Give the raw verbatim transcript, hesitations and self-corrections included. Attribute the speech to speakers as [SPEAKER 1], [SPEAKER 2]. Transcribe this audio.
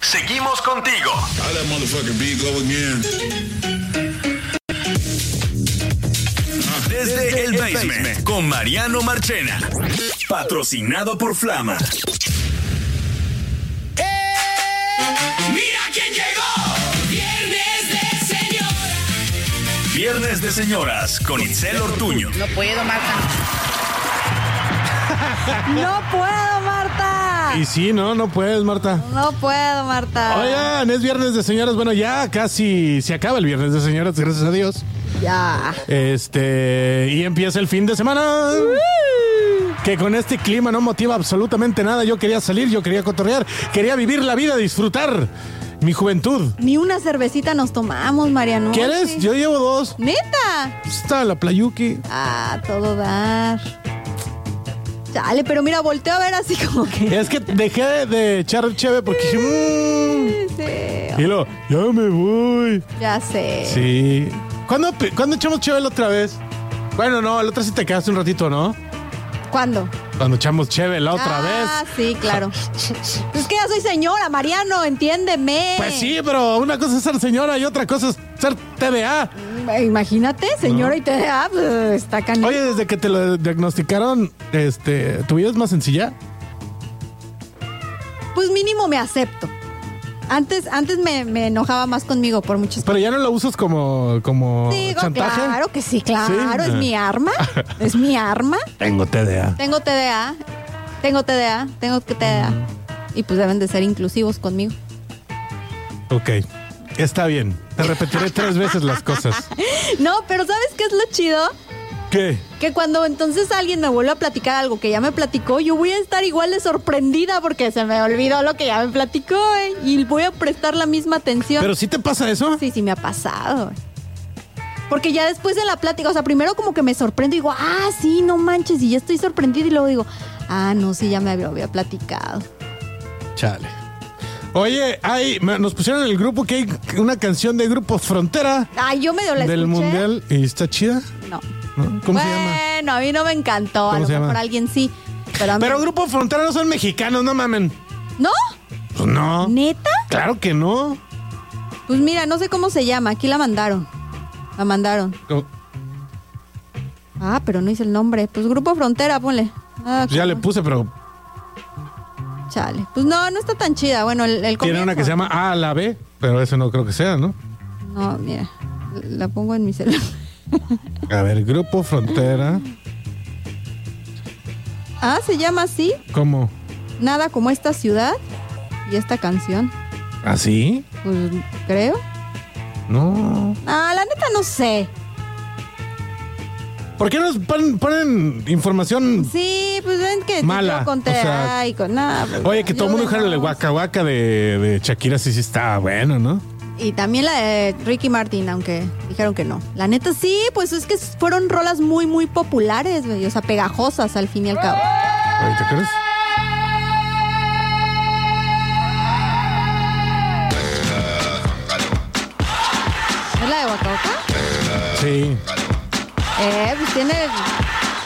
[SPEAKER 1] seguimos contigo. Desde el Basement con Mariano Marchena. Patrocinado por Flama.
[SPEAKER 2] ¡Mira quién llegó! Viernes de señoras.
[SPEAKER 1] Viernes de señoras con Itzel Ortuño.
[SPEAKER 3] No puedo, Marta.
[SPEAKER 4] No puedo, Marta.
[SPEAKER 5] Y sí, no, no puedes, Marta.
[SPEAKER 4] No puedo, Marta.
[SPEAKER 5] Oigan, es viernes de señoras. Bueno, ya casi se acaba el viernes de señoras, gracias a Dios.
[SPEAKER 4] Ya.
[SPEAKER 5] Este, y empieza el fin de semana. Uh. Que con este clima no motiva absolutamente nada. Yo quería salir, yo quería cotorrear, quería vivir la vida, disfrutar mi juventud.
[SPEAKER 4] Ni una cervecita nos tomamos, Mariano.
[SPEAKER 5] ¿Quieres?
[SPEAKER 4] Sí.
[SPEAKER 5] Yo llevo dos.
[SPEAKER 4] ¿Neta?
[SPEAKER 5] Está la Playuki.
[SPEAKER 4] Ah, todo dar. Chale, pero mira, volteo a ver así como que...
[SPEAKER 5] Es que dejé de, de echar cheve porque dije... Mmm.
[SPEAKER 4] Sí.
[SPEAKER 5] Y luego, ya me voy.
[SPEAKER 4] Ya sé.
[SPEAKER 5] Sí. ¿Cuándo, ¿Cuándo echamos cheve la otra vez? Bueno, no, la otra sí te quedaste un ratito, ¿no?
[SPEAKER 4] ¿Cuándo?
[SPEAKER 5] Cuando echamos cheve la otra
[SPEAKER 4] ah,
[SPEAKER 5] vez.
[SPEAKER 4] Ah, sí, claro. Es que ya soy señora, Mariano, entiéndeme.
[SPEAKER 5] Pues sí, pero una cosa es ser señora y otra cosa es ser T D A.
[SPEAKER 4] Imagínate, señora, no. Y T D A, pues, está canijo.
[SPEAKER 5] Oye, desde que te lo diagnosticaron, este, ¿tu vida es más sencilla?
[SPEAKER 4] Pues mínimo me acepto. Antes, antes me, me enojaba más conmigo por muchas cosas.
[SPEAKER 5] Pero ya no lo usas como, como
[SPEAKER 4] Digo,
[SPEAKER 5] chantaje.
[SPEAKER 4] Claro que sí, claro. ¿Sí? Es
[SPEAKER 5] ah.
[SPEAKER 4] mi arma. Es mi arma.
[SPEAKER 5] Tengo T D A.
[SPEAKER 4] Tengo T D A. Tengo T D A. Tengo T D A. Mm. Y pues deben de ser inclusivos conmigo.
[SPEAKER 5] Ok. Está bien. Te repetiré tres veces las cosas.
[SPEAKER 4] No, pero ¿sabes qué es lo chido?
[SPEAKER 5] ¿Qué?
[SPEAKER 4] Que cuando entonces alguien me vuelve a platicar algo que ya me platicó, yo voy a estar igual de sorprendida porque se me olvidó lo que ya me platicó, ¿eh? Y voy a prestar la misma atención.
[SPEAKER 5] ¿Pero sí te pasa eso?
[SPEAKER 4] Sí, sí me ha pasado. Porque ya después de la plática, o sea, primero como que me sorprendo y digo, ah, sí, no manches, y ya estoy sorprendida y luego digo, ah, no, sí, ya me había, había platicado.
[SPEAKER 5] Chale. Oye, hay, nos pusieron en el grupo que hay una canción de Grupo Frontera.
[SPEAKER 4] Ay, yo medio la escuché.
[SPEAKER 5] Del Mundial. ¿Y está chida?
[SPEAKER 4] No.
[SPEAKER 5] ¿No? ¿Cómo
[SPEAKER 4] bueno,
[SPEAKER 5] se llama?
[SPEAKER 4] Bueno, a mí no me encantó. A lo mejor llama? alguien sí. Pero, a mí...
[SPEAKER 5] pero Grupo Frontera no son mexicanos, no mamen.
[SPEAKER 4] ¿No?
[SPEAKER 5] Pues no.
[SPEAKER 4] ¿Neta?
[SPEAKER 5] Claro que no.
[SPEAKER 4] Pues mira, no sé cómo se llama. Aquí la mandaron. La mandaron.
[SPEAKER 5] Oh.
[SPEAKER 4] Ah, pero no hice el nombre. Pues Grupo Frontera, ponle.
[SPEAKER 5] Ah, pues ya le puse, pero...
[SPEAKER 4] Chale. Pues no, no está tan chida. Bueno, el, el
[SPEAKER 5] Tiene una que se llama A a la B, pero eso no creo que sea, ¿no?
[SPEAKER 4] No, mira. La pongo en mi celular.
[SPEAKER 5] A ver, Grupo Frontera.
[SPEAKER 4] Ah, ¿se llama así?
[SPEAKER 5] ¿Cómo?
[SPEAKER 4] Nada como esta ciudad y esta canción.
[SPEAKER 5] ¿Ah, sí?
[SPEAKER 4] Pues creo.
[SPEAKER 5] No.
[SPEAKER 4] Ah, la neta no sé.
[SPEAKER 5] ¿Por qué nos ponen, ponen información?
[SPEAKER 4] Sí, pues ven que
[SPEAKER 5] mala.
[SPEAKER 4] Yo conté, o sea, ay, con nada. Pues,
[SPEAKER 5] oye, que todo el mundo dijera el Waka Waka de, de Shakira, sí, sí está bueno, ¿no?
[SPEAKER 4] Y también la de Ricky Martin, aunque dijeron que no. La neta sí, pues es que fueron rolas muy, muy populares, güey. O sea, pegajosas al fin y al cabo.
[SPEAKER 5] ¿Te acuerdas?
[SPEAKER 4] ¿Es la de Waka Waka?
[SPEAKER 5] Sí.
[SPEAKER 4] Eh, pues tiene